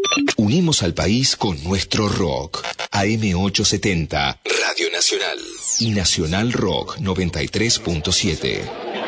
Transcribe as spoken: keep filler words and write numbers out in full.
Unimos al país con nuestro rock. A M ochocientos setenta, Radio Nacional. Y Nacional Rock noventa y tres punto siete.